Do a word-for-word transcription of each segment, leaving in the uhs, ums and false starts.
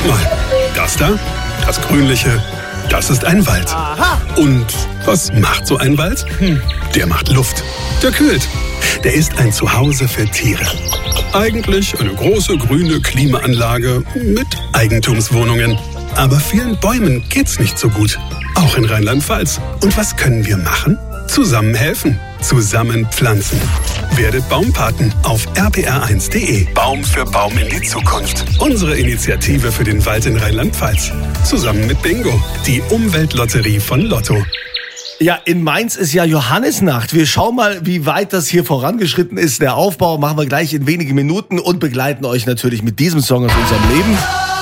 Moment mal. Das da, das Grünliche, das ist ein Wald. Aha. Und was macht so ein Wald? Hm, der macht Luft. Der kühlt. Der ist ein Zuhause für Tiere. Eigentlich eine große grüne Klimaanlage mit Eigentumswohnungen. Aber vielen Bäumen geht's nicht so gut. Auch in Rheinland-Pfalz. Und was können wir machen? Zusammen helfen. Zusammen pflanzen. Werdet Baumpaten auf r p r eins punkt d e. Baum für Baum in die Zukunft. Unsere Initiative für den Wald in Rheinland-Pfalz. Zusammen mit Bingo, die Umweltlotterie von Lotto. Ja, in Mainz ist ja Johannisnacht. Wir schauen mal, wie weit das hier vorangeschritten ist. Der Aufbau machen wir gleich in wenigen Minuten und begleiten euch natürlich mit diesem Song aus unserem Leben.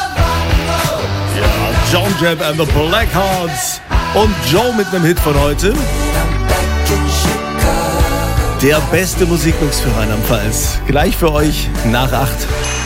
Ja, John Jett and the Blackhearts und Joe mit einem Hit von heute. Der beste Musikmix für Rheinland-Pfalz. Gleich für euch nach acht.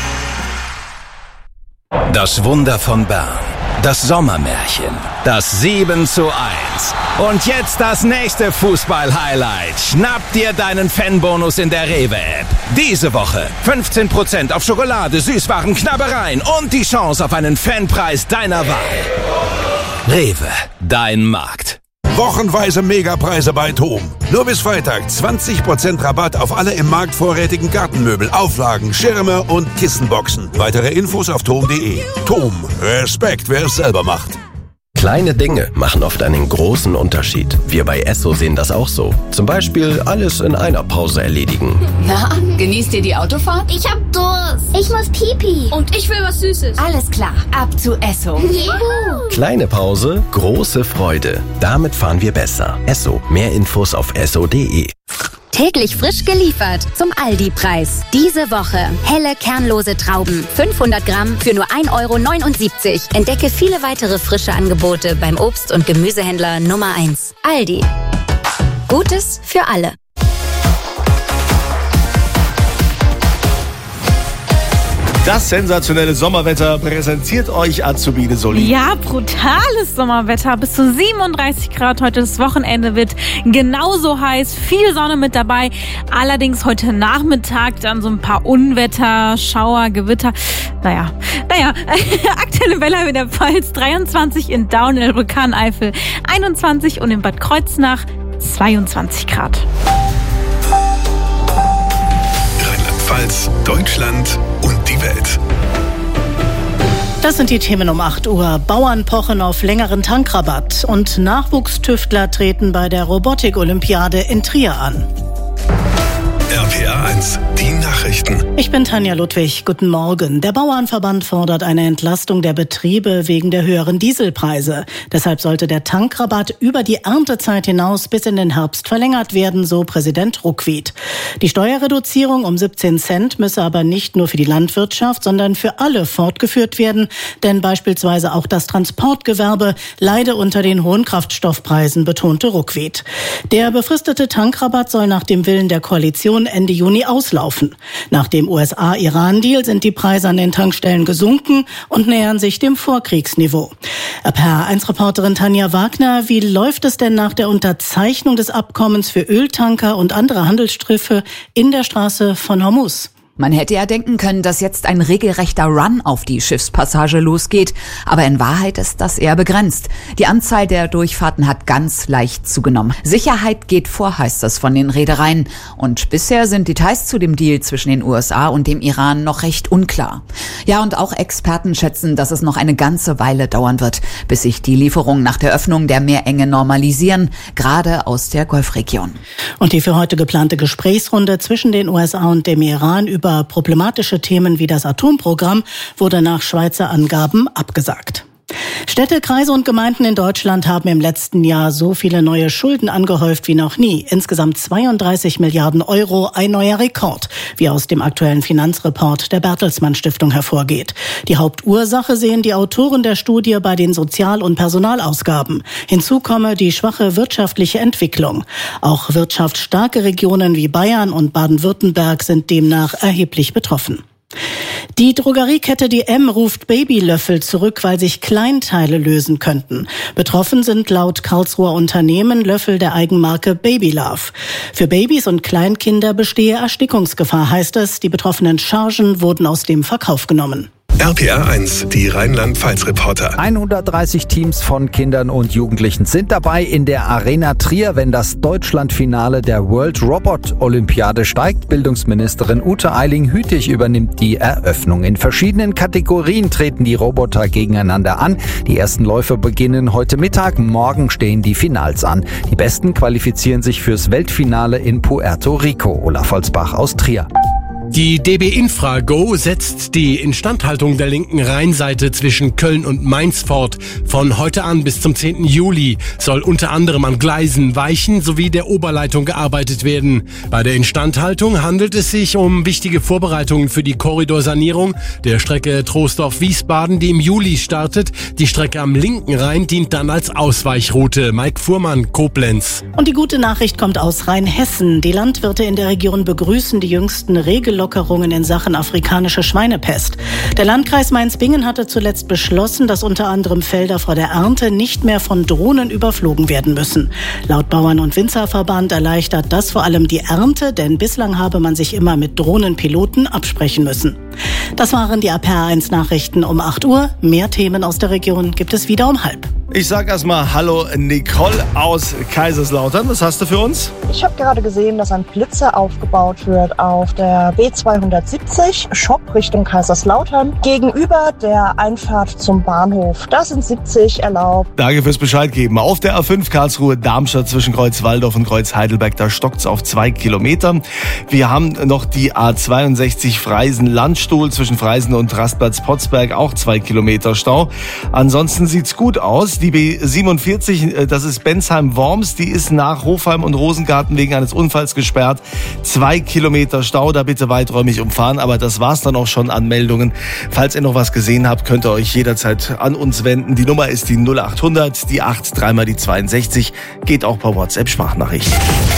Das Wunder von Bern. Das Sommermärchen. Das sieben zu eins. Und jetzt das nächste Fußball-Highlight. Schnapp dir deinen Fanbonus in der Rewe-App. Diese Woche fünfzehn Prozent auf Schokolade, Süßwaren, Knabbereien und die Chance auf einen Fanpreis deiner Wahl. Rewe, dein Markt. Wochenweise Megapreise bei Thom. Nur bis Freitag zwanzig Prozent Rabatt auf alle im Markt vorrätigen Gartenmöbel, Auflagen, Schirme und Kissenboxen. Weitere Infos auf thom punkt d e. Thom. Respekt, wer es selber macht. Kleine Dinge machen oft einen großen Unterschied. Wir bei Esso sehen das auch so. Zum Beispiel alles in einer Pause erledigen. Na, genießt ihr die Autofahrt? Ich hab Durst. Ich muss Pipi. Und ich will was Süßes. Alles klar, ab zu Esso. Juhu. Kleine Pause, große Freude. Damit fahren wir besser. Esso. Mehr Infos auf esso punkt d e. Täglich frisch geliefert zum Aldi-Preis. Diese Woche helle, kernlose Trauben. fünfhundert Gramm für nur ein Euro neunundsiebzig. Entdecke viele weitere frische Angebote beim Obst- und Gemüsehändler Nummer eins. Aldi. Gutes für alle. Das sensationelle Sommerwetter präsentiert euch Azubine Soli. Ja, brutales Sommerwetter. Bis zu siebenunddreißig Grad heute. Das Wochenende wird genauso heiß. Viel Sonne mit dabei. Allerdings heute Nachmittag dann so ein paar Unwetter, Schauer, Gewitter. Naja, naja. Aktuelle Welle in der Pfalz dreiundzwanzig, in Daun, Elbe-Kahn-Eifel einundzwanzig und in Bad Kreuznach zweiundzwanzig Grad. Rheinland-Pfalz, Deutschland und die Welt. Das sind die Themen um acht Uhr. Bauern pochen auf längeren Tankrabatt und Nachwuchstüftler treten bei der Robotik-Olympiade in Trier an. R P R eins, die Nachrichten. Ich bin Tanja Ludwig. Guten Morgen. Der Bauernverband fordert eine Entlastung der Betriebe wegen der höheren Dieselpreise. Deshalb sollte der Tankrabatt über die Erntezeit hinaus bis in den Herbst verlängert werden, so Präsident Ruckwied. Die Steuerreduzierung um siebzehn Cent müsse aber nicht nur für die Landwirtschaft, sondern für alle fortgeführt werden, denn beispielsweise auch das Transportgewerbe leide unter den hohen Kraftstoffpreisen, betonte Ruckwied. Der befristete Tankrabatt soll nach dem Willen der Koalition Ende Juni auslaufen. Nach dem U S A-Iran-Deal sind die Preise an den Tankstellen gesunken und nähern sich dem Vorkriegsniveau. R P R eins Reporterin Tanja Wagner, wie läuft es denn nach der Unterzeichnung des Abkommens für Öltanker und andere Handelsschiffe in der Straße von Hormuz? Man hätte ja denken können, dass jetzt ein regelrechter Run auf die Schiffspassage losgeht. Aber in Wahrheit ist das eher begrenzt. Die Anzahl der Durchfahrten hat ganz leicht zugenommen. Sicherheit geht vor, heißt das von den Reedereien. Und bisher sind Details zu dem Deal zwischen den U S A und dem Iran noch recht unklar. Ja, und auch Experten schätzen, dass es noch eine ganze Weile dauern wird, bis sich die Lieferungen nach der Öffnung der Meerenge normalisieren, gerade aus der Golfregion. Und die für heute geplante Gesprächsrunde zwischen den U S A und dem Iran über Über problematische Themen wie das Atomprogramm wurde nach Schweizer Angaben abgesagt. Städte, Kreise und Gemeinden in Deutschland haben im letzten Jahr so viele neue Schulden angehäuft wie noch nie. Insgesamt zweiunddreißig Milliarden Euro, ein neuer Rekord, wie aus dem aktuellen Finanzreport der Bertelsmann Stiftung hervorgeht. Die Hauptursache sehen die Autoren der Studie bei den Sozial- und Personalausgaben. Hinzu komme die schwache wirtschaftliche Entwicklung. Auch wirtschaftsstarke Regionen wie Bayern und Baden-Württemberg sind demnach erheblich betroffen. Die Drogeriekette D M ruft Babylöffel zurück, weil sich Kleinteile lösen könnten. Betroffen sind laut Karlsruher Unternehmen Löffel der Eigenmarke Babylove. Für Babys und Kleinkinder bestehe Erstickungsgefahr, heißt es. Die betroffenen Chargen wurden aus dem Verkauf genommen. R P R eins, die Rheinland-Pfalz-Reporter. hundertdreißig Teams von Kindern und Jugendlichen sind dabei in der Arena Trier, wenn das Deutschlandfinale der World Robot Olympiade steigt. Bildungsministerin Ute Eiling-Hütig übernimmt die Eröffnung. In verschiedenen Kategorien treten die Roboter gegeneinander an. Die ersten Läufe beginnen heute Mittag. Morgen stehen die Finals an. Die Besten qualifizieren sich fürs Weltfinale in Puerto Rico. Olaf Holzbach aus Trier. Die D B Infra Go setzt die Instandhaltung der linken Rheinseite zwischen Köln und Mainz fort. Von heute an bis zum zehnten Juli soll unter anderem an Gleisen, Weichen sowie der Oberleitung gearbeitet werden. Bei der Instandhaltung handelt es sich um wichtige Vorbereitungen für die Korridorsanierung der Strecke Troisdorf-Wiesbaden, die im Juli startet. Die Strecke am linken Rhein dient dann als Ausweichroute. Mike Fuhrmann, Koblenz. Und die gute Nachricht kommt aus Rheinhessen. Die Landwirte in der Region begrüßen die jüngsten Regelungen Lockerungen in Sachen afrikanische Schweinepest. Der Landkreis Mainz-Bingen hatte zuletzt beschlossen, dass unter anderem Felder vor der Ernte nicht mehr von Drohnen überflogen werden müssen. Laut Bauern- und Winzerverband erleichtert das vor allem die Ernte, denn bislang habe man sich immer mit Drohnenpiloten absprechen müssen. Das waren die R P R eins Nachrichten um acht Uhr. Mehr Themen aus der Region gibt es wieder um halb. Ich sag erstmal Hallo Nicole aus Kaiserslautern. Was hast du für uns? Ich habe gerade gesehen, dass ein Blitzer aufgebaut wird auf der B zweihundertsiebzig, Shop Richtung Kaiserslautern, gegenüber der Einfahrt zum Bahnhof. Da sind siebzig erlaubt. Danke fürs Bescheid geben. Auf der A fünf Karlsruhe-Darmstadt zwischen Kreuz Waldorf und Kreuz Heidelberg, da stockt's auf zwei Kilometer. Wir haben noch die A zweiundsechzig Freisen-Landstuhl zwischen Freisen und Rastplatz-Potsberg, auch zwei Kilometer Stau. Ansonsten sieht's gut aus. Die B siebenundvierzig, das ist Bensheim-Worms, die ist nach Hofheim und Rosengarten wegen eines Unfalls gesperrt. Zwei Kilometer Stau, da bitte weiträumig umfahren. Aber das war's dann auch schon an Meldungen. Falls ihr noch was gesehen habt, könnt ihr euch jederzeit an uns wenden. Die Nummer ist die null acht hundert, die acht, dreimal die zweiundsechzig. Geht auch per WhatsApp-Sprachnachricht.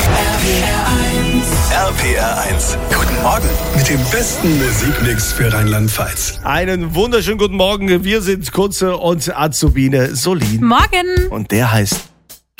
R P R eins. Guten Morgen mit dem besten Musikmix für Rheinland-Pfalz. Einen wunderschönen guten Morgen. Wir sind Kunze und Azubine Solin. Morgen. Und der heißt